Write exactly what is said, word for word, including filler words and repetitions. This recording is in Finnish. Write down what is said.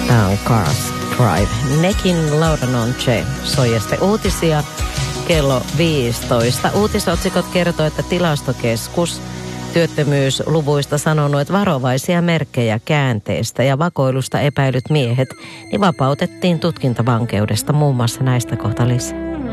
Tämä on Cars Drive. Nekin Laura Nonche soi ja sitten uutisia kello viisitoista. Uutisotsikot kertoo, että tilastokeskus työttömyysluvuista sanonut, että varovaisia merkkejä käänteestä ja vakoilusta epäilyt miehet niin vapautettiin tutkintavankeudesta. Muun muassa näistä kohta lisää.